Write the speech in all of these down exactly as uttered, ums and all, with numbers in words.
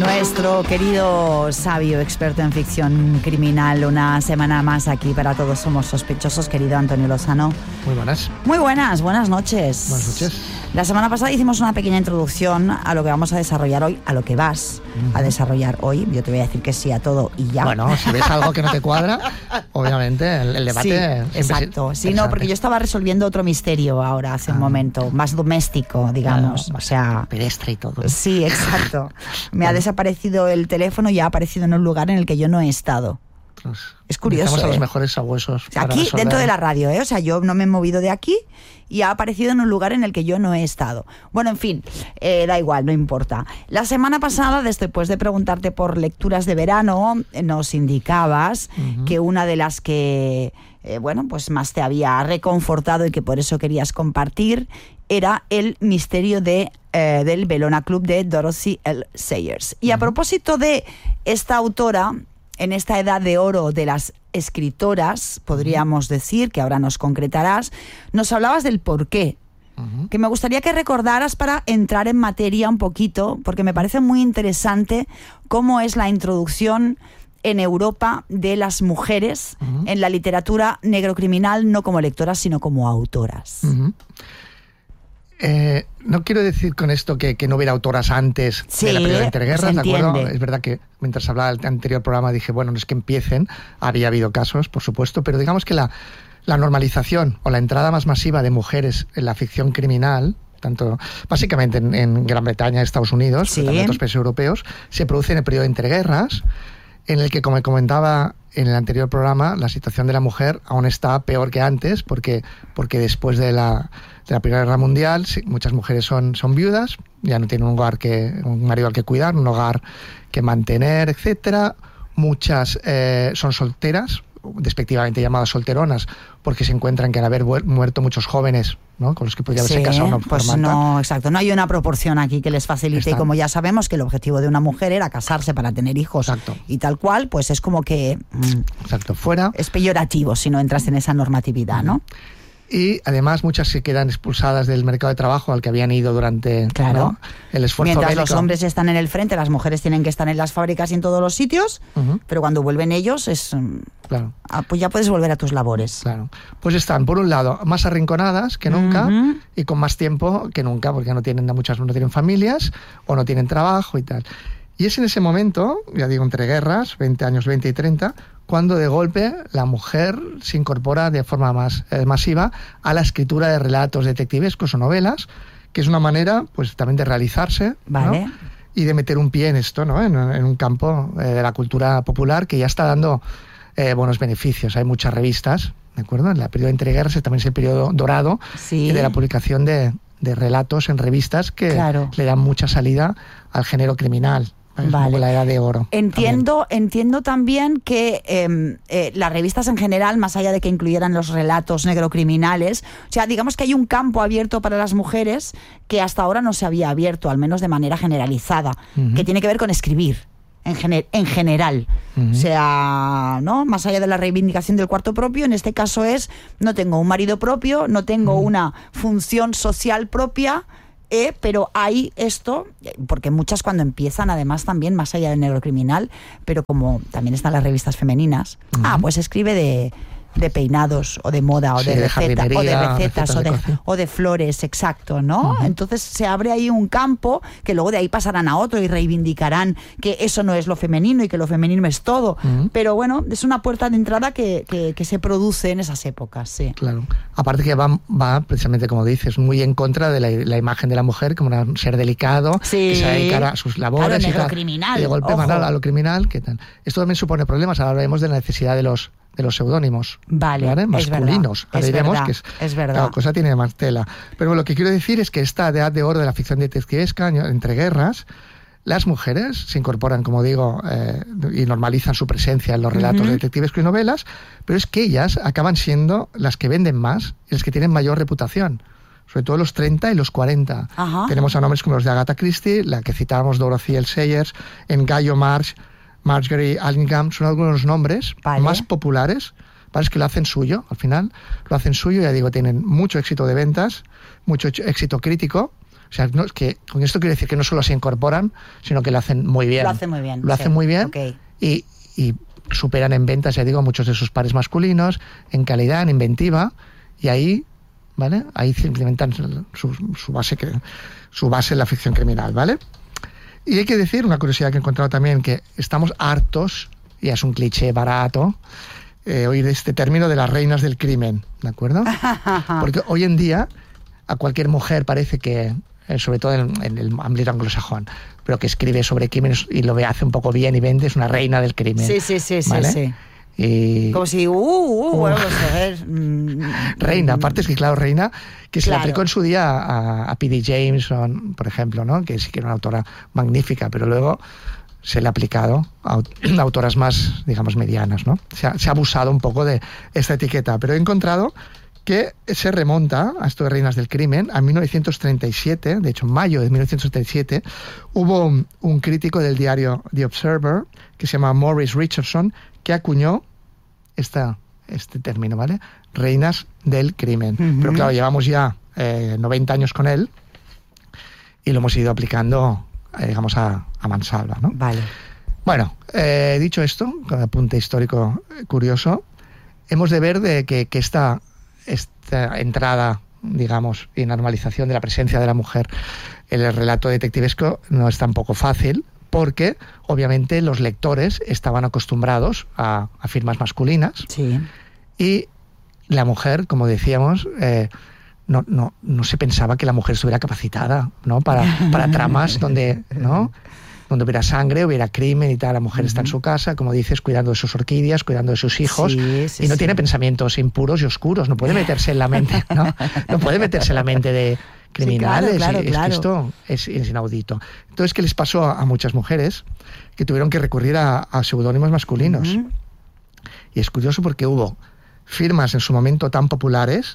Nuestro querido sabio experto en ficción criminal, una semana más aquí para Todos Somos Sospechosos, querido Antonio Lozano. Muy buenas. Muy buenas, buenas noches. Buenas noches. La semana pasada hicimos una pequeña introducción a lo que vamos a desarrollar hoy, a lo que vas uh-huh. a desarrollar hoy. Yo te voy a decir que sí a todo y ya. Bueno, si ves algo que no te cuadra, obviamente el, el debate... Sí, exacto. Sí, no, porque yo estaba resolviendo otro misterio ahora, hace ah. un momento, más doméstico, digamos. Claro, o sea... pedestre y todo. Sí, exacto. Me ha desaparecido el teléfono y ha aparecido en un lugar en el que yo no he estado. Es curioso. Estamos a los ¿eh? mejores sabuesos. Aquí, dentro de la radio, ¿eh? O sea, yo no me he movido de aquí y ha aparecido en un lugar en el que yo no he estado. Bueno, en fin, eh, da igual, no importa. La semana pasada, después de preguntarte por lecturas de verano, nos indicabas uh-huh. que una de las que, eh, bueno, pues más te había reconfortado y que por eso querías compartir era el misterio de, eh, del Bellona Club de Dorothy L. Sayers. Y uh-huh. a propósito de esta autora, en esta edad de oro de las escritoras, podríamos decir, que ahora nos concretarás, nos hablabas del porqué, uh-huh. que me gustaría que recordaras para entrar en materia un poquito, porque me parece muy interesante cómo es la introducción en Europa de las mujeres uh-huh. en la literatura negrocriminal, no como lectoras, sino como autoras. Uh-huh. Eh, no quiero decir con esto que, que no hubiera autoras antes sí, de la periodo de entreguerras, ¿de acuerdo? Entiende. Es verdad que mientras hablaba del anterior programa dije, bueno, no es que empiecen, había habido casos, por supuesto, pero digamos que la, la normalización o la entrada más masiva de mujeres en la ficción criminal, tanto básicamente en, en Gran Bretaña, Estados Unidos, sí. pero también en otros países europeos, se produce en el periodo de entreguerras, en el que, como comentaba en el anterior programa, la situación de la mujer aún está peor que antes, porque, porque después de la, de la Primera Guerra Mundial, sí, muchas mujeres son, son viudas, ya no tienen un hogar que, un marido al que cuidar, un hogar que mantener, etcétera. Muchas eh, son solteras, despectivamente llamadas solteronas, porque se encuentran que al haber muerto muchos jóvenes, ¿no?, con los que podría haberse sí, casado, no, pues por no, exacto, no hay una proporción aquí que les facilite. Están. Y como ya sabemos que el objetivo de una mujer era casarse para tener hijos, exacto. y tal cual, pues es como que mm, exacto, fuera. Es peyorativo si no entras en esa normatividad, ¿no? Y además muchas se quedan expulsadas del mercado de trabajo al que habían ido durante claro. ¿no? el esfuerzo Mientras bélico. Los hombres están en el frente, las mujeres tienen que estar en las fábricas y en todos los sitios, uh-huh. pero cuando vuelven ellos es claro. ah, pues ya puedes volver a tus labores. Claro. Pues están, por un lado, más arrinconadas que nunca uh-huh. y con más tiempo que nunca, porque no tienen muchas no tienen familias o no tienen trabajo y tal. Y es en ese momento, ya digo, entre guerras, veinte años, veinte y treinta, cuando de golpe la mujer se incorpora de forma más eh, masiva a la escritura de relatos detectivescos o novelas, que es una manera, pues, también de realizarse, vale. ¿no? Y de meter un pie en esto, ¿no? En, en un campo eh, de la cultura popular que ya está dando eh, buenos beneficios. Hay muchas revistas, ¿de acuerdo? En el periodo de entreguerras también es el periodo dorado sí. de la publicación de, de relatos en revistas que claro. le dan mucha salida al género criminal. Es vale. la edad de oro. Entiendo también. entiendo también que eh, eh, las revistas en general, más allá de que incluyeran los relatos negrocriminales, o sea, digamos que hay un campo abierto para las mujeres que hasta ahora no se había abierto, al menos de manera generalizada, uh-huh. que tiene que ver con escribir. En, gener- en general, uh-huh. o sea, ¿no? Más allá de la reivindicación del cuarto propio, en este caso es, no tengo un marido propio, no tengo uh-huh. una función social propia, Eh, pero hay esto, porque muchas cuando empiezan, además también, más allá del negro criminal, pero como también están las revistas femeninas, uh-huh. ah, pues escribe de, de peinados, o de moda, o sí, de, de receta, o de recetas, recetas o, de, de o de flores, exacto, ¿no? Uh-huh. Entonces se abre ahí un campo que luego de ahí pasarán a otro y reivindicarán que eso no es lo femenino y que lo femenino es todo. Uh-huh. Pero bueno, es una puerta de entrada que, que, que se produce en esas épocas, sí. Claro. Aparte que va, va precisamente, como dices, muy en contra de la, la imagen de la mujer como un ser delicado, sí. que se dedica a sus labores. Claro, y tal, criminal, y de golpe van a lo criminal, ¿qué tal? Esto también supone problemas. Ahora hablaremos de la necesidad de los de los seudónimos, vale, ¿vale? Masculinos. Ahora diremos verdad, que es, es verdad. La cosa tiene más tela. Pero lo que quiero decir es que esta edad de oro de la ficción detectivesca, entre guerras, las mujeres se incorporan, como digo, eh, y normalizan su presencia en los relatos uh-huh. detectivescos y novelas, pero es que ellas acaban siendo las que venden más y las que tienen mayor reputación. Sobre todo los treinta y los cuarenta. Ajá. Tenemos a nombres como los de Agatha Christie, la que citábamos, Dorothy L. Sayers, en Gallo March, Marjorie Allingham, son algunos de los nombres vale. más populares, ¿vale? Es que lo hacen suyo, al final lo hacen suyo, ya digo, tienen mucho éxito de ventas, mucho éxito crítico, O sea, no, es que con esto quiero decir que no solo se incorporan, sino que lo hacen muy bien. Lo hacen muy bien. Lo sí. hacen muy bien Okay. y, y superan en ventas, ya digo, a muchos de sus pares masculinos, en calidad, en inventiva, y ahí, ¿vale? Ahí implementan su, su base que, su base en la ficción criminal, ¿vale? Y hay que decir, una curiosidad que he encontrado también, que estamos hartos, y es un cliché barato, eh, oír este término de las reinas del crimen, ¿de acuerdo? Porque hoy en día a cualquier mujer parece que, eh, sobre todo en, en el ámbito anglosajón, pero que escribe sobre crímenes y lo ve, hace un poco bien y vende, es una reina del crimen. Sí, sí, sí, ¿vale? sí, sí. Y... Como si, uh, uh, bueno, pues a ver. Mm, reina, aparte es que, claro, reina, que se claro. le aplicó en su día a, a P D Jameson, por ejemplo, ¿no? Que sí que era una autora magnífica, pero luego se le ha aplicado a, a autoras más, digamos, medianas, ¿no? Se ha, se ha abusado un poco de esta etiqueta, pero he encontrado que se remonta a esto de reinas del crimen a mil novecientos treinta y siete, de hecho en mayo de mil novecientos treinta y siete, hubo un, un crítico del diario The Observer, que se llama Maurice Richardson, que acuñó esta, este término, ¿vale? Reinas del crimen. Uh-huh. Pero claro, llevamos ya eh, noventa años con él y lo hemos ido aplicando, eh, digamos, a, a mansalva, ¿no? Vale. Bueno, eh, dicho esto, con apunte histórico curioso, hemos de ver de que, que esta, esta entrada, digamos, y normalización de la presencia de la mujer en el relato detectivesco no es tampoco fácil, porque obviamente los lectores estaban acostumbrados a, a firmas masculinas. Sí. Y la mujer, como decíamos, eh, no, no, no se pensaba que la mujer estuviera capacitada, ¿no? Para, para tramas donde, ¿no? donde hubiera sangre, hubiera crimen y tal. La mujer uh-huh. está en su casa, como dices, cuidando de sus orquídeas, cuidando de sus hijos, sí, sí, y no sí. tiene pensamientos impuros y oscuros, no puede meterse en la mente, ¿no? No puede meterse en la mente de criminales, sí, claro, claro, es claro. que esto es, es inaudito. Entonces, ¿qué les pasó a, a muchas mujeres? Que tuvieron que recurrir a, a seudónimos masculinos. Uh-huh. Y es curioso porque hubo firmas en su momento tan populares,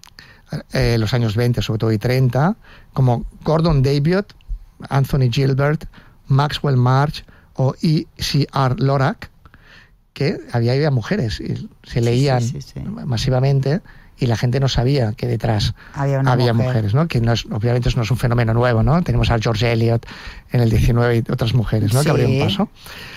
eh, los años veinte sobre todo y treinta, como Gordon Daviot, Anthony Gilbert, Maxwell March o E C R Lorac, que había, había mujeres y se leían sí, sí, sí, sí. masivamente, y la gente no sabía que detrás había, una había mujer. mujeres, ¿no? Que no es, obviamente eso no es un fenómeno nuevo, ¿no? Tenemos a George Eliot en el diecinueve y otras mujeres, ¿no? Sí. Que abrieron paso.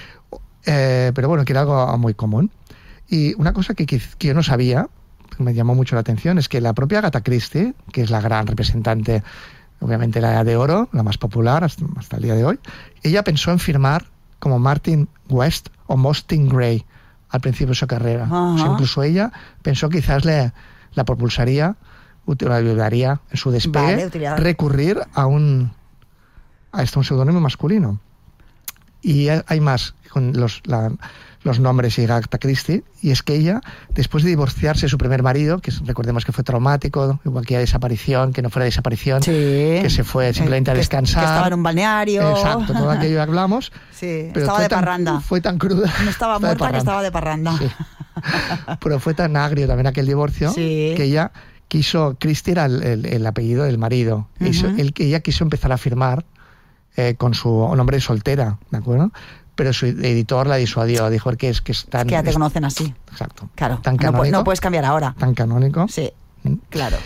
Eh, pero bueno, que era algo muy común. Y una cosa que, que, que yo no sabía, que me llamó mucho la atención, es que la propia Agatha Christie, que es la gran representante, obviamente la Edad de Oro, la más popular hasta, hasta el día de hoy, ella pensó en firmar como Martin West o Mostyn Gray al principio de su carrera. Uh-huh. O sea, incluso ella pensó que quizás le la propulsaría, la ayudaría en su despegue, vale, recurrir a un a este un seudónimo masculino. Y hay más con los, la, los nombres y Agatha Christie, y es que ella, después de divorciarse de su primer marido, que recordemos que fue traumático, igual que desaparición, que no fuera desaparición, sí. que se fue simplemente que, a descansar. Que estaba en un balneario. Exacto, todo aquello que hablamos. Sí, pero estaba de tan, parranda. Fue tan cruda. No estaba muerta, que estaba de parranda. Sí. Pero fue tan agrio también aquel divorcio, sí. que ella quiso, Christie era el, el, el apellido del marido, uh-huh. hizo, el, ella quiso empezar a firmar eh, con su nombre de soltera, ¿de acuerdo? Pero su editor la disuadió, dijo que es que es tan... Es que ya te conocen así. Exacto. Claro, tan canónico, no, no puedes cambiar ahora. Tan canónico. Sí, claro.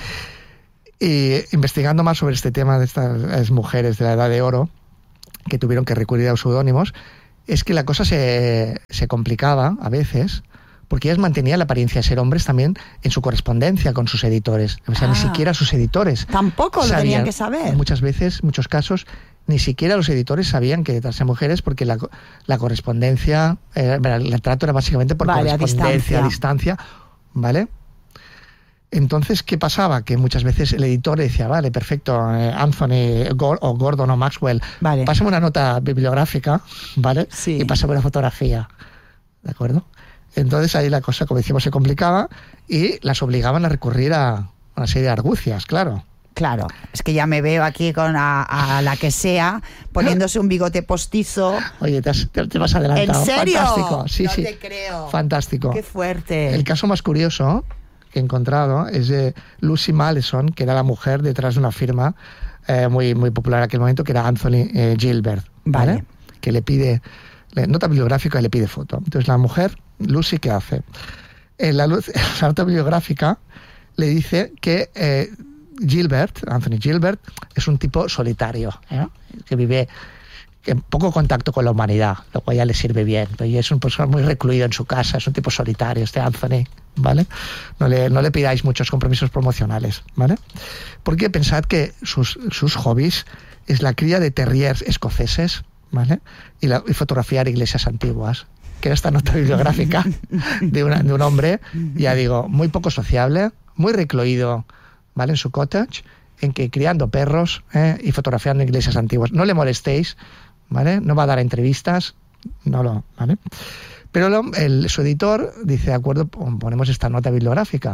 Y investigando más sobre este tema de estas mujeres de la Edad de Oro, que tuvieron que recurrir a seudónimos, es que la cosa se, se complicaba a veces, porque ellas mantenían la apariencia de ser hombres también en su correspondencia con sus editores. O sea, ah, ni siquiera sus editores. Tampoco sabían, lo tenían que saber. Muchas veces, muchos casos, ni siquiera los editores sabían que detrás de mujeres, porque la, la correspondencia, eh, el trato era básicamente por vale, correspondencia, a distancia. a distancia, ¿vale? Entonces, ¿qué pasaba? Que muchas veces el editor decía, vale, perfecto, eh, Anthony Gor- o Gordon o Maxwell, vale. pásame una nota bibliográfica, ¿vale? Sí. Y pásame una fotografía, ¿de acuerdo? Entonces ahí la cosa, como decimos, se complicaba y las obligaban a recurrir a una serie de argucias, claro. Claro, es que ya me veo aquí con a, a la que sea poniéndose un bigote postizo. Oye, te, has, te, te vas adelantado. ¿En serio? Fantástico, sí, no sí. te creo. Fantástico. Qué fuerte. El caso más curioso que he encontrado es de Lucy Malleson, que era la mujer detrás de una firma eh, muy, muy popular en aquel momento, que era Anthony eh, Gilbert, ¿vale? Vale. Que le pide le, nota bibliográfica y le pide foto. Entonces la mujer, Lucy, ¿qué hace? En la, luz, la nota bibliográfica le dice que eh, Gilbert, Anthony Gilbert, es un tipo solitario, ¿eh? que vive en poco contacto con la humanidad, lo cual ya le sirve bien. Y es un persona muy recluido en su casa, es un tipo solitario, este Anthony, ¿vale? No le, no le pidáis muchos compromisos promocionales, ¿vale? Porque pensad que sus, sus hobbies es la cría de terriers escoceses, ¿vale? Y, la, y fotografiar iglesias antiguas, que era esta nota bibliográfica de, una, de un hombre, ya digo, muy poco sociable, muy recluido, ¿vale? En su cottage, en que criando perros ¿eh? y fotografiando iglesias antiguas. No le molestéis, ¿vale? No va a dar entrevistas, no lo, ¿vale? Pero lo, el, su editor dice, de acuerdo, ponemos esta nota bibliográfica,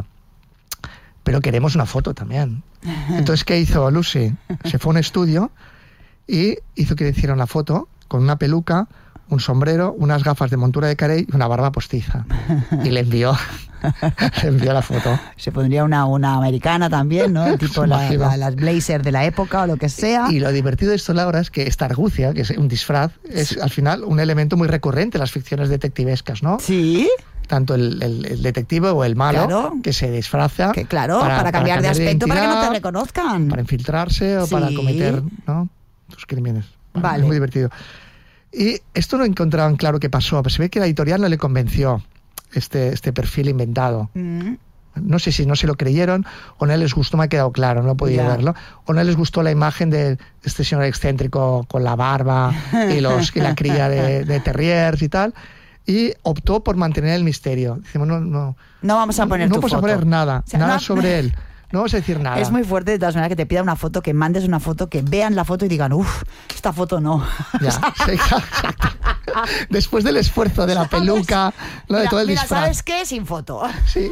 pero queremos una foto también. Entonces, ¿qué hizo Lucy? Se fue a un estudio y hizo que le hicieran la foto con una peluca, un sombrero, unas gafas de montura de carey y una barba postiza. Y le envió, le envió la foto. Se pondría una, una americana también, ¿no? Tipo la, la, las blazer de la época o lo que sea. Y lo divertido de esto, Laura, es que esta argucia, que es un disfraz, es sí. al final un elemento muy recurrente en las ficciones detectivescas, ¿no? Sí. Tanto el, el, el detective o el malo claro. que se disfraza que, claro, para, para, cambiar, para cambiar de aspecto, para que no te reconozcan. Para infiltrarse o sí. para cometer, ¿no? tus crímenes. Bueno, vale. Es muy divertido. Y esto no encontraban claro qué pasó, pero se ve que la editorial no le convenció este, este perfil inventado. Mm. No sé si no se lo creyeron o no les gustó, me ha quedado claro, no he podido yeah. verlo, o no les gustó la imagen de este señor excéntrico con la barba y, los, y la cría de, de terriers y tal, y optó por mantener el misterio. Decimos, no, no, no vamos a poner no tu vamos foto. a poner nada, o sea, nada no, sobre él. No vamos a decir nada. Es muy fuerte de todas maneras que te pida una foto, que mandes una foto, que vean la foto y digan, uff, esta foto no. Ya, sí, exacto. Después del esfuerzo de la peluca, lo de todo el mira, disfraz. ¿sabes qué? Sin foto. Sí.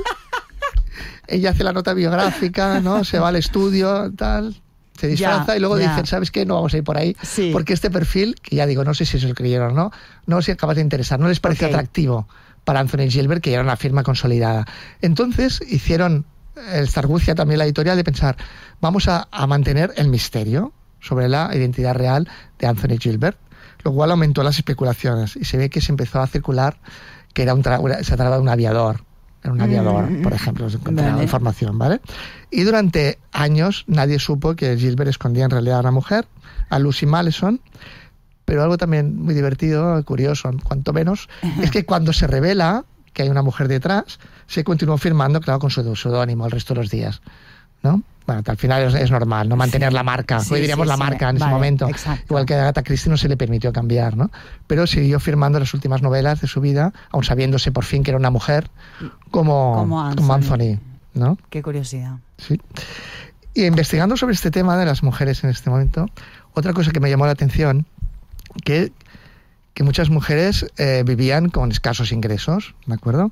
Ella hace la nota biográfica, ¿no? Se va al estudio, tal, se disfraza ya, y luego ya. dicen, ¿sabes qué? No vamos a ir por ahí. Sí. Porque este perfil, que ya digo, no sé si se lo creyeron o no, no se acaba de interesar, no les parece okay. atractivo para Anthony Gilbert, que ya era una firma consolidada. Entonces hicieron esta argucia también la editorial de pensar, vamos a, a mantener el misterio sobre la identidad real de Anthony Gilbert, lo cual aumentó las especulaciones y se ve que se empezó a circular que era un tra- se trataba de un aviador, era un aviador, mm, por ejemplo, se encontraba vale. información, ¿vale? Y durante años nadie supo que Gilbert escondía en realidad a una mujer, a Lucy Malleson, pero algo también muy divertido, curioso, cuanto menos, uh-huh. es que cuando se revela que hay una mujer detrás, se continuó firmando, claro, con su seudónimo el resto de los días, ¿no? Bueno, al final es, es normal, ¿no? Mantener sí, la marca, sí, hoy diríamos sí, la marca sí, en vale, ese momento, exacto. igual que a Agatha Christie no se le permitió cambiar, ¿no? Pero siguió firmando las últimas novelas de su vida, aun sabiéndose por fin que era una mujer, como, como, Anthony. como Anthony, ¿no? Qué curiosidad. Sí. Y investigando sobre este tema de las mujeres en este momento, otra cosa que me llamó la atención, que que muchas mujeres eh, vivían con escasos ingresos, ¿de acuerdo?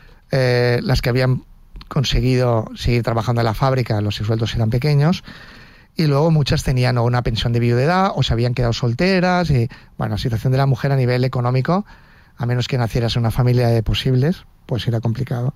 Eh, las que habían conseguido seguir trabajando en la fábrica, los sueldos eran pequeños, y luego muchas tenían o una pensión de viudedad o se habían quedado solteras, y bueno, la situación de la mujer a nivel económico, a menos que nacieras en una familia de posibles, pues era complicado.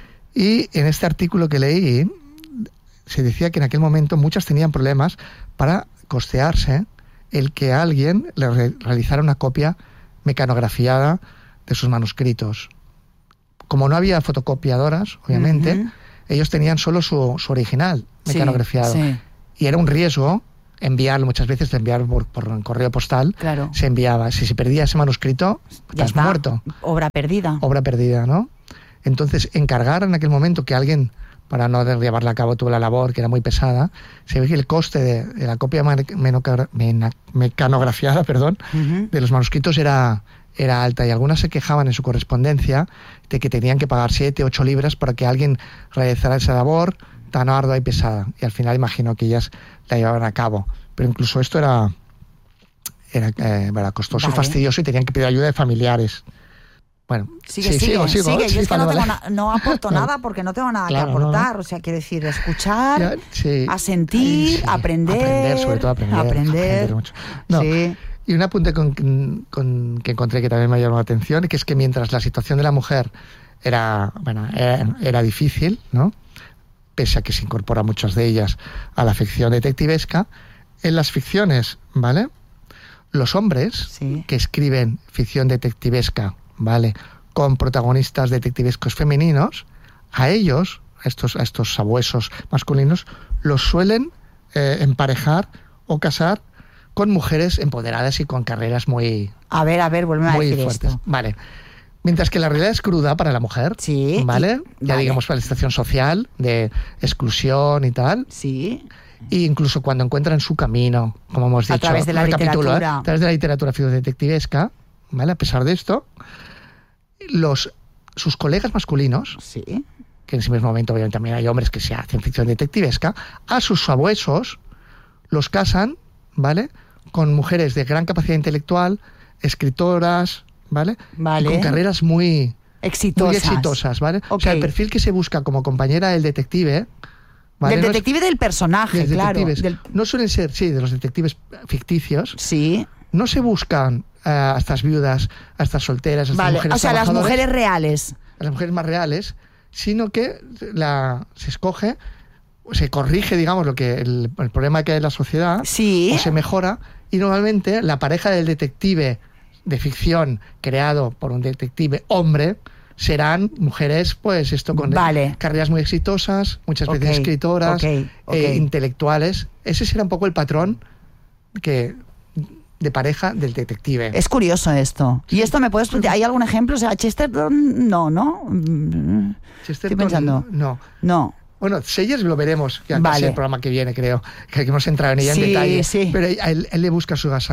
Y en este artículo que leí, se decía que en aquel momento muchas tenían problemas para costearse el que alguien le re- realizara una copia mecanografiada de sus manuscritos. Como no había fotocopiadoras, obviamente, uh-huh. ellos tenían solo su, su original mecanografiado. Sí, sí. Y era un riesgo enviarlo, muchas veces enviar por, por correo postal, claro. se enviaba. Si se perdía ese manuscrito, ya estás está. muerto. Obra perdida. Obra perdida, ¿no? Entonces, encargar en aquel momento que alguien, para no llevarla a cabo toda la labor, que era muy pesada, se ve que el coste de, de la copia mecanografiada, perdón, uh-huh. de los manuscritos era, era alta, y algunas se quejaban en su correspondencia de que tenían que pagar siete, ocho libras para que alguien realizara esa labor tan ardua y pesada, y al final imagino que ellas la llevaban a cabo, pero incluso esto era, era, eh, era costoso vale. y fastidioso, y tenían que pedir ayuda de familiares. Bueno, sigue, sí, sigue, sigo, sigo, sigue. Sí, Yo es que vale, no, tengo vale. na- no aporto nada porque no tengo nada claro, que aportar. No, no. O sea, quiero decir, escuchar, ya, sí. a sentir, sí. aprender. Aprender, sobre todo aprender. Aprender. aprender mucho. No, sí. Y un apunte con, con, que encontré que también me llamó la atención, que es que mientras la situación de la mujer era, bueno, era, era difícil, ¿no? Pese a que se incorpora muchas de ellas a la ficción detectivesca, en las ficciones, ¿vale? Los hombres sí. que escriben ficción detectivesca, ¿vale?, con protagonistas detectivescos femeninos, a ellos a estos, a estos sabuesos masculinos, los suelen eh, emparejar o casar con mujeres empoderadas y con carreras muy... A ver, a ver, vuelve a muy decir fuertes. esto. Vale. Mientras que la realidad es cruda para la mujer, sí, ¿vale? Y, ya vale. digamos para la situación social, de exclusión y tal. Sí. E incluso cuando encuentran su camino, como hemos dicho, a través de la literatura. ¿eh? A través de la literatura detectivesca, ¿vale? A pesar de esto, los, sus colegas masculinos, sí. que en ese mismo momento obviamente también hay hombres que se hacen ficción detectivesca, a sus sabuesos los casan, ¿vale? Con mujeres de gran capacidad intelectual, escritoras, ¿vale? Vale. Y con carreras muy exitosas, muy exitosas, ¿vale? Okay. O sea, el perfil que se busca como compañera del detective, ¿vale? Del No detective es, del personaje, de claro. Del... No suelen ser, sí, de los detectives ficticios. Sí. No se buscan uh, a estas viudas, a estas solteras, a estas vale. mujeres o sea, las mujeres reales. A las mujeres más reales, sino que la, se escoge, se corrige, digamos, lo que el, el problema que hay en la sociedad, sí. o se mejora, y normalmente la pareja del detective de ficción creado por un detective hombre serán mujeres, pues esto, con vale. carreras muy exitosas, muchas veces okay. escritoras, okay. Okay. Eh, intelectuales. Ese será un poco el patrón que de pareja del detective. Es curioso esto. Sí. ¿Y esto me puedes explicar? ¿Hay algún ejemplo? O sea, Chesterton, no, ¿no? Chesterton, estoy pensando. No. No. Bueno, Sayers lo veremos, que vale. es el programa que viene, creo, que hemos entrado en ella sí, en detalle. Sí. Pero a él, él le busca a su, a,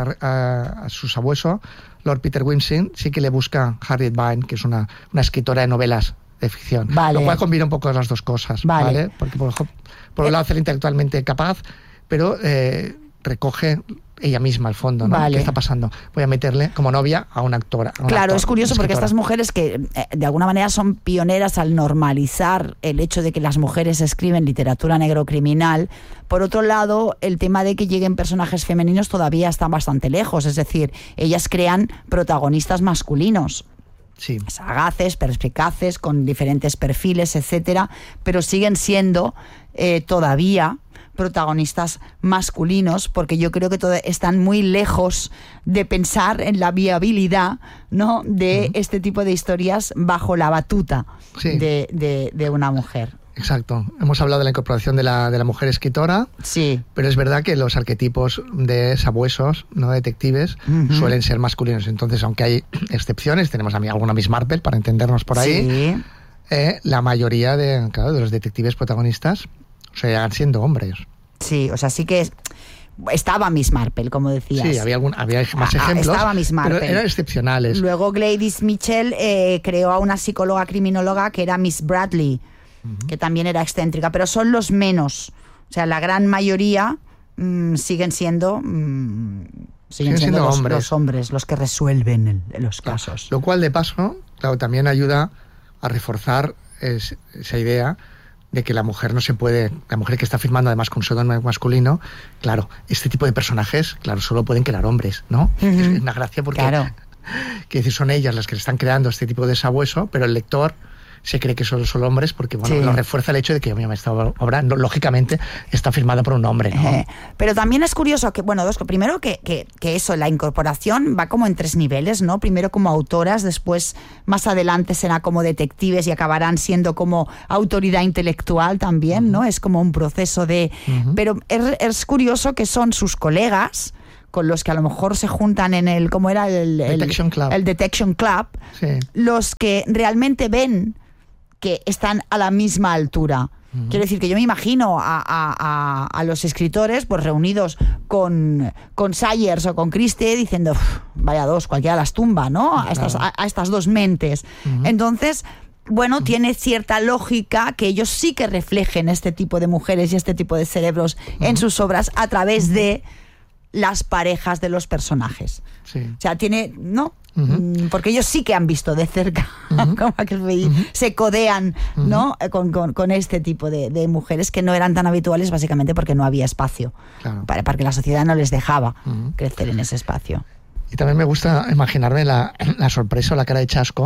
a su sabueso, Lord Peter Wimsey, sí que le busca Harriet Vine, que es una, una escritora de novelas de ficción. Vale. Lo cual combina un poco las dos cosas, ¿vale? ¿vale? Porque por, por un lado hace intelectualmente capaz, pero eh, recoge ella misma al fondo, ¿no? Vale. ¿Qué está pasando? Voy a meterle como novia a una actora. A una claro, actor, es curioso porque estas mujeres que eh, de alguna manera son pioneras al normalizar el hecho de que las mujeres escriben literatura negrocriminal. Por otro lado, el tema de que lleguen personajes femeninos todavía está bastante lejos. Es decir, ellas crean protagonistas masculinos. Sí. Sagaces, perspicaces, con diferentes perfiles, etcétera, pero siguen siendo eh, todavía protagonistas masculinos, porque yo creo que todo, están muy lejos de pensar en la viabilidad, ¿no?, de uh-huh. este tipo de historias bajo la batuta sí. de, de, de una mujer. Exacto. Hemos hablado de la incorporación de la, de la mujer escritora, sí. pero es verdad que los arquetipos de sabuesos, no detectives, uh-huh. suelen ser masculinos. Entonces, aunque hay excepciones, tenemos a mí alguna Miss Marple para entendernos por ahí, sí. eh, la mayoría de, claro, de los detectives protagonistas seguirán siendo hombres. Sí, o sea, sí que es, estaba Miss Marple, como decías. Sí, había, algún, había más ejemplos, ah, estaba Miss Marple. Pero eran excepcionales. Luego Gladys Mitchell eh, creó a una psicóloga criminóloga que era Miss Bradley, uh-huh. que también era excéntrica, pero son los menos. O sea, la gran mayoría mmm, siguen siendo... Mmm, siguen, siguen siendo, siendo los, hombres. los hombres los que resuelven el, los casos. Lo cual, de paso, claro, también ayuda a reforzar es, esa idea de que la mujer no se puede, la mujer que está firmando además con un pseudónimo masculino, claro, este tipo de personajes, claro, solo pueden crear hombres, ¿no? Uh-huh. Es una gracia porque, claro. que decir, son ellas las que están creando este tipo de sabueso, pero el lector se cree que solo son hombres porque, bueno, sí. lo refuerza el hecho de que esta obra, no, lógicamente, está firmada por un hombre, ¿no? Eh, pero también es curioso que, bueno, dos, primero que, que, que eso, la incorporación va como en tres niveles, ¿no? Primero como autoras, después, más adelante será como detectives y acabarán siendo como autoridad intelectual también, uh-huh. ¿no? Es como un proceso de... Uh-huh. Pero es, es curioso que son sus colegas con los que a lo mejor se juntan en el, ¿cómo era? El, el, Detection Club. El Detection Club, sí. los que realmente ven que están a la misma altura. Uh-huh. Quiero decir que yo me imagino a, a, a, a los escritores pues reunidos con, con Sayers o con Christie diciendo, vaya dos, cualquiera las tumba, ¿no? A, estas, a, a estas dos mentes. Uh-huh. Entonces, bueno, uh-huh. tiene cierta lógica que ellos sí que reflejen este tipo de mujeres y este tipo de cerebros uh-huh. en sus obras a través uh-huh. de las parejas de los personajes. Sí. O sea, tiene, ¿no? Uh-huh. Porque ellos sí que han visto de cerca uh-huh. cómo que uh-huh. se codean, uh-huh. ¿no? con, con, con este tipo de, de mujeres que no eran tan habituales básicamente porque no había espacio, claro. para, para que la sociedad no les dejaba uh-huh. crecer en ese espacio. Y también me gusta imaginarme la, la sorpresa o la cara de chasco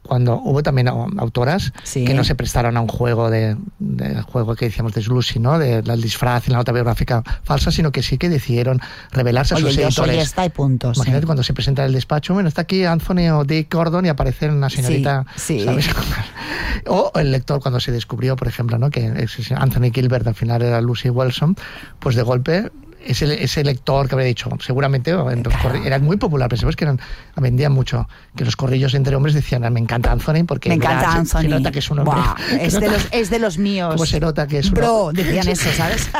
cuando hubo también autoras sí. que no se prestaron a un juego de, de juego que decíamos de Slushing, ¿no? De, del disfraz y la nota biográfica falsa, sino que sí que decidieron revelarse Oye, a sus yo editores. Soy esta y punto, Imagínate sí. cuando se presenta en el despacho, bueno, está aquí Anthony o Dick Gordon y aparece una señorita, sí, sí. ¿sabes? O el lector cuando se descubrió, por ejemplo, ¿no? Que Anthony Gilbert al final era Lucy Wilson, pues de golpe ese, ese lector que habría dicho, seguramente en los corri- era muy popular, pero sabes que eran, vendían mucho, que los corrillos entre hombres decían, me encanta Anthony porque me encanta verás, Anthony. Se, se nota que es un hombre. Buah, es, nota, de los, es de los míos. ¿Cómo se nota que es un Bro, hombre? decían eso, ¿sabes?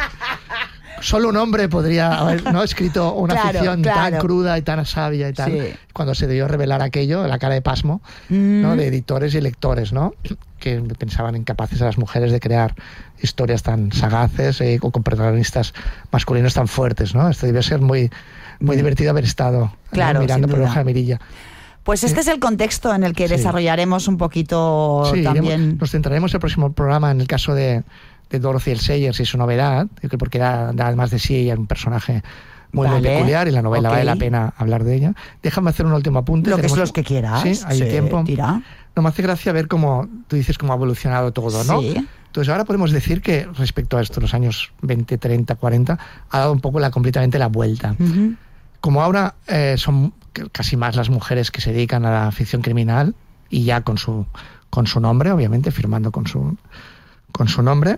Solo un hombre podría haber, ¿no?, escrito una claro, ficción claro. tan cruda y tan sabia y tal. Sí. Cuando se debió revelar aquello, la cara de pasmo, mm. ¿no?, de editores y lectores, ¿no?, que pensaban incapaces a las mujeres de crear historias tan sagaces eh, o con protagonistas masculinos tan fuertes, ¿no? Esto debió ser muy, muy mm. divertido haber estado claro, ¿no?, mirando por hoja de mirilla. Pues este es el contexto en el que sí. desarrollaremos un poquito sí, también. Iremos, nos centraremos en el próximo programa en el caso de, de Dorothy L. Sayers y su novedad, porque da, da más de sí, era un personaje muy, vale. muy peculiar y la novela okay. vale la pena hablar de ella. Déjame hacer un último apunte. Lo que es los que quieras. Sí, hay sí, tiempo. Tira. No me hace gracia ver cómo, tú dices, cómo ha evolucionado todo, ¿no? Sí. Entonces ahora podemos decir que respecto a esto, los años veinte, treinta, cuarenta, ha dado un poco la, completamente la vuelta. Uh-huh. Como ahora eh, son casi más las mujeres que se dedican a la ficción criminal y ya con su, con su nombre, obviamente, firmando con su, con su nombre.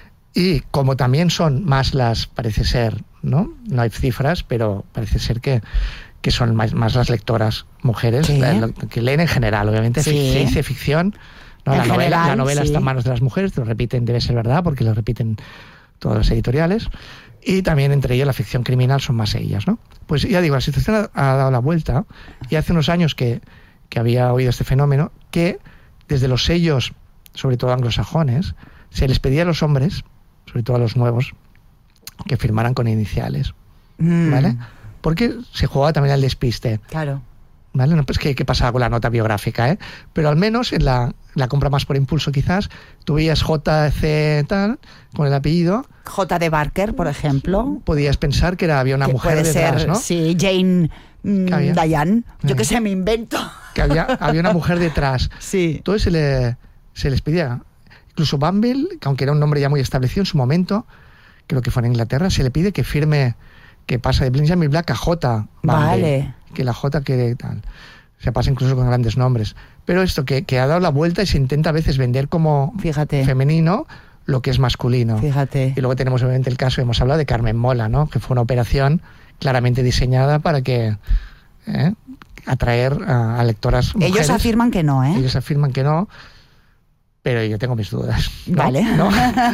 Y como también son más las, parece ser, ¿no? No hay cifras, pero parece ser que, que son más, más las lectoras mujeres, sí. la, que leen en general, obviamente, sí. ciencia ficción. ¿no? La, general, novela, la novela sí. está en manos de las mujeres, te lo repiten, debe ser verdad, porque lo repiten todas las editoriales. Y también entre ellas la ficción criminal son más ellas, ¿no? Pues ya digo, la situación ha, ha dado la vuelta y hace unos años que, que había oído este fenómeno que desde los sellos, sobre todo anglosajones, se les pedía a los hombres, sobre todo a los nuevos, que firmaran con iniciales, mm. ¿vale? Porque se jugaba también al despiste. Claro. ¿Vale? No, pues qué, qué pasaba con la nota biográfica, ¿eh? Pero al menos en la, la compra más por impulso quizás, tú veías J C tal, con el apellido. J de Barker, por ejemplo. Podías pensar que era, había una que mujer puede detrás, ser, ¿no? Sí, Jane mm, Diane. Yo eh. que sé, me invento. Que había, había una mujer detrás. Sí. Entonces se, le, se les pedía. Incluso Bumble, que aunque era un nombre ya muy establecido en su momento, creo que fue en Inglaterra, se le pide que firme, que pasa de Benjamin Black a J. Bumble, vale. Que la J quede tal. Se pasa incluso con grandes nombres. Pero esto que, que ha dado la vuelta y se intenta a veces vender como Fíjate. femenino lo que es masculino. Fíjate. Y luego tenemos obviamente el caso, hemos hablado de Carmen Mola, ¿no? Que fue una operación claramente diseñada para que ¿eh? atraer a, a lectoras mujeres. Ellos afirman que no, ¿eh? Ellos afirman que no. Pero yo tengo mis dudas. ¿No? Vale. ¿No?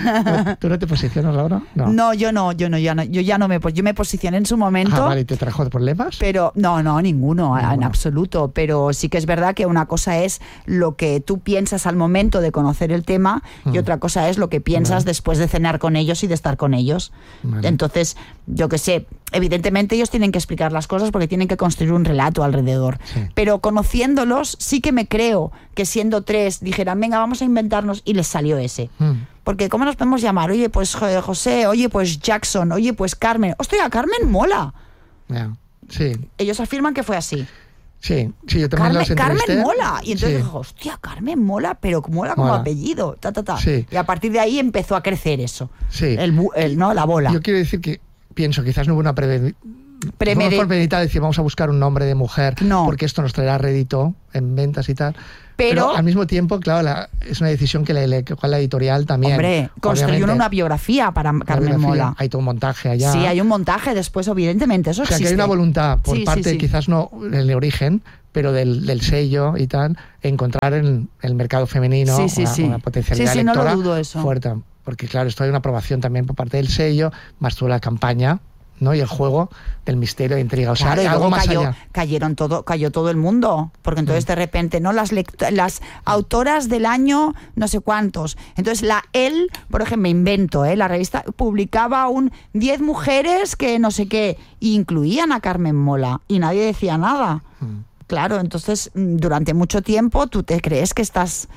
¿Tú no te posicionas, Laura? No. no, yo no, yo no, ya no, yo ya no me, yo me posicioné en su momento. Ah, vale, ¿y te trajo problemas? Pero no, no, ninguno, ninguno, en absoluto. Pero sí que es verdad que una cosa es lo que tú piensas al momento de conocer el tema mm. y otra cosa es lo que piensas vale. después de cenar con ellos y de estar con ellos. Vale. Entonces, yo qué sé, evidentemente ellos tienen que explicar las cosas porque tienen que construir un relato alrededor. Sí. Pero conociéndolos, sí que me creo que siendo tres dijeran, venga, vamos a inventarnos, y les salió ese. Mm. Porque ¿cómo nos podemos llamar? Oye, pues José, oye, pues Jackson, oye, pues Carmen. Hostia, Carmen mola. Yeah. Sí. Ellos afirman que fue así. Sí, sí, yo también Carmen, los entrevisté. Carmen mola. Y entonces sí. dijo, hostia, Carmen mola, pero mola como mola. apellido. Ta, ta, ta. Sí. Y a partir de ahí empezó a crecer eso. Sí. El, el, ¿no? La bola. Yo quiero decir que pienso, quizás no hubo una pre Premedi... no premeditada, decir, vamos a buscar un nombre de mujer, no. porque esto nos traerá rédito en ventas y tal. Pero, Pero al mismo tiempo, claro, la, es una decisión que la, la, la editorial también. Hombre, construyó una biografía para Carmen biografía, Mola. Hay todo un montaje allá. Sí, hay un montaje después, evidentemente, eso o sea, existe. que hay una voluntad por sí, parte, sí, sí. quizás no del origen, pero del, del sello y tal, encontrar en el mercado femenino sí, sí, una, sí. una potencialidad sí, sí, lectora no lo dudo eso. fuerte. Porque claro, esto hay una aprobación también por parte del sello, más toda la campaña, ¿no? Y el juego del misterio e intriga. O sea, claro, y algo luego más cayó, allá. cayeron todo, cayó todo el mundo. Porque entonces mm. de repente, ¿no? Las, las autoras del año, no sé cuántos. Entonces la Elle, por ejemplo, me invento, ¿eh? La revista publicaba un diez mujeres que no sé qué, e incluían a Carmen Mola. Y nadie decía nada. Mm. Claro, entonces durante mucho tiempo tú te crees que estás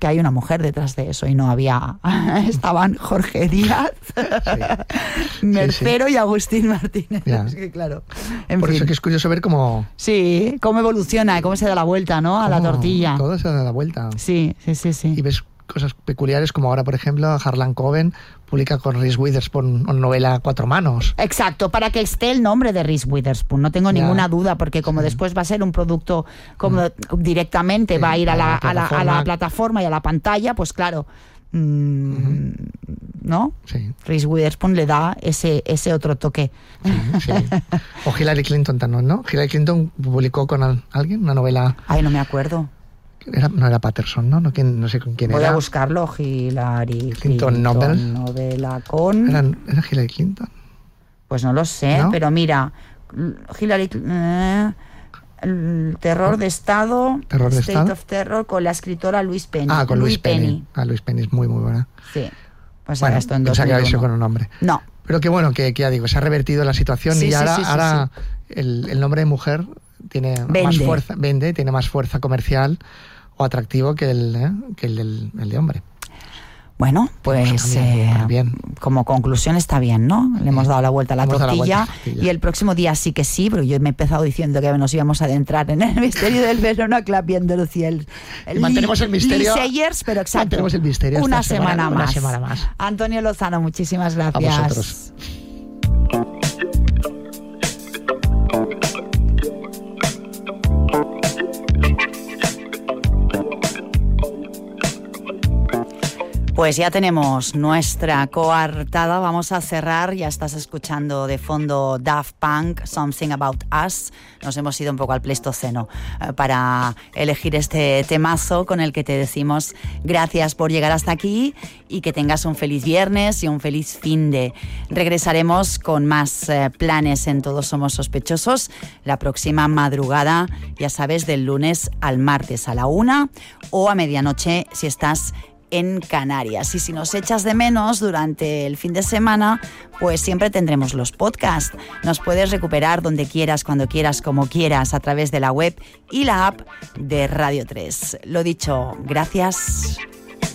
que hay una mujer detrás de eso y no había... Estaban Jorge Díaz, sí. Mercero sí, sí. y Agustín Martínez. Ya. Es que claro. En Por fin. eso que es curioso ver cómo... Sí, cómo evoluciona, cómo se da la vuelta, ¿no? A la tortilla. Todo se da la vuelta. Sí, sí, sí, sí. Y ves cosas peculiares como ahora, por ejemplo, Harlan Coben publica con Reese Witherspoon una novela a cuatro manos. Exacto, para que esté el nombre de Reese Witherspoon, no tengo ya. ninguna duda, porque como sí. después va a ser un producto como mm. directamente sí, va a ir a la, a, la, a la plataforma y a la pantalla, pues claro, mmm, uh-huh. ¿no? Sí. Reese Witherspoon le da ese, ese otro toque. Sí, sí. O Hillary Clinton también, ¿no? Hillary Clinton publicó con al, alguien una novela... Ay, no me acuerdo. Era, no era Patterson, ¿no? No, ¿quién, no sé con quién Voy era. Voy a buscarlo, Hillary Clinton, Clinton Nobel. Novela con... ¿Era, ¿Era Hillary Clinton? Pues no lo sé, ¿no? Pero mira, Hillary... Eh, el terror de Estado, ¿Terror de State Estado? of Terror, con la escritora Louise Penny. Ah, con Louise Penny. Penny. Ah, Louise Penny es muy, muy buena. Sí. Pues bueno, ahora esto en dos mil uno. Pensaba que había sido con un nombre. No. Pero que bueno, que, que ya digo, se ha revertido la situación sí, y sí, ahora, sí, sí, ahora sí. El, el nombre de mujer tiene vende. más fuerza, vende, tiene más fuerza comercial o atractivo que el, ¿eh? que el, el, el de hombre. Bueno, pues eh, bien. Como conclusión está bien, ¿no? Le hemos dado la vuelta a la, tortilla, la vuelta a la tortilla y el próximo día sí que sí, porque yo me he empezado diciendo que nos íbamos a adentrar en el misterio del Verona Club viendo Lucía el, el mantenemos el misterio. Lee Sayers, pero exacto. Mantenemos el misterio una semana, semana más. Una semana más. Antonio Lozano, muchísimas gracias. A vosotros. Pues ya tenemos nuestra coartada, vamos a cerrar, ya estás escuchando de fondo Daft Punk, Something About Us, nos hemos ido un poco al Pleistoceno eh, para elegir este temazo con el que te decimos gracias por llegar hasta aquí y que tengas un feliz viernes y un feliz finde. Regresaremos con más eh, planes en Todos Somos Sospechosos la próxima madrugada, ya sabes, del lunes al martes a la una o a medianoche si estás en Canarias. Y si nos echas de menos durante el fin de semana, pues siempre tendremos los podcasts. Nos puedes recuperar donde quieras, cuando quieras, como quieras, a través de la web y la app de Radio tres. Lo dicho, gracias.